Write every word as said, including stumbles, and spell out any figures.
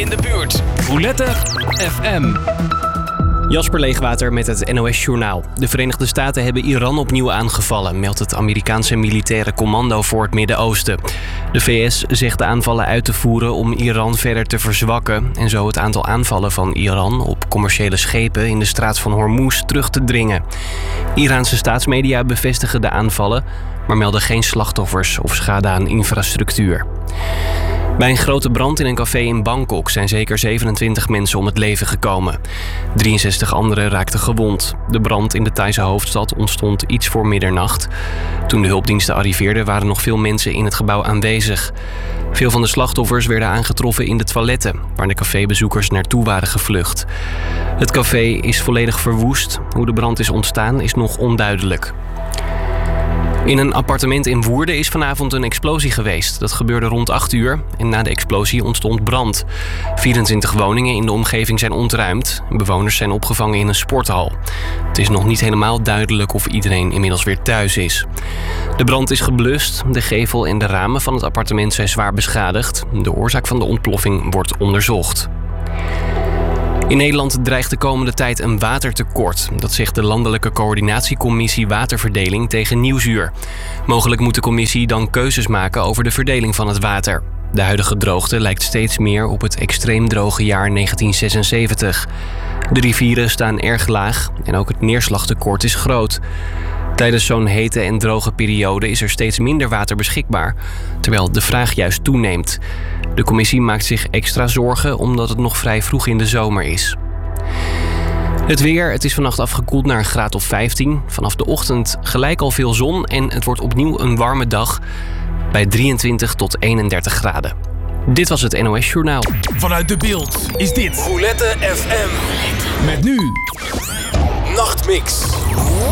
in de buurt. Roulette F M. Jasper Leegwater met het N O S-journaal. De Verenigde Staten hebben Iran opnieuw aangevallen, meldt het Amerikaanse militaire commando voor het Midden-Oosten. De V S zegt de aanvallen uit te voeren om Iran verder te verzwakken en zo het aantal aanvallen van Iran op commerciële schepen in de straat van Hormuz terug te dringen. Iraanse staatsmedia bevestigen de aanvallen, maar melden geen slachtoffers of schade aan infrastructuur. Bij een grote brand in een café in Bangkok zijn zeker zevenentwintig mensen om het leven gekomen. drieënzestig anderen raakten gewond. De brand in de Thaise hoofdstad ontstond iets voor middernacht. Toen de hulpdiensten arriveerden waren nog veel mensen in het gebouw aanwezig. Veel van de slachtoffers werden aangetroffen in de toiletten, waar de cafébezoekers naartoe waren gevlucht. Het café is volledig verwoest. Hoe de brand is ontstaan is nog onduidelijk. In een appartement in Woerden is vanavond een explosie geweest. Dat gebeurde rond acht uur en na de explosie ontstond brand. vierentwintig woningen in de omgeving zijn ontruimd. Bewoners zijn opgevangen in een sporthal. Het is nog niet helemaal duidelijk of iedereen inmiddels weer thuis is. De brand is geblust. De gevel en de ramen van het appartement zijn zwaar beschadigd. De oorzaak van de ontploffing wordt onderzocht. In Nederland dreigt de komende tijd een watertekort. Dat zegt de Landelijke Coördinatiecommissie Waterverdeling tegen Nieuwsuur. Mogelijk moet de commissie dan keuzes maken over de verdeling van het water. De huidige droogte lijkt steeds meer op het extreem droge jaar negentien zesenzeventig. De rivieren staan erg laag en ook het neerslagtekort is groot. Tijdens zo'n hete en droge periode is er steeds minder water beschikbaar, terwijl de vraag juist toeneemt. De commissie maakt zich extra zorgen omdat het nog vrij vroeg in de zomer is. Het weer, het is vannacht afgekoeld naar een graad of vijftien. Vanaf de ochtend gelijk al veel zon en het wordt opnieuw een warme dag bij drieëntwintig tot eenendertig graden. Dit was het N O S-journaal. Vanuit De Bilt is dit Roulette F M. Met nu Nachtmix.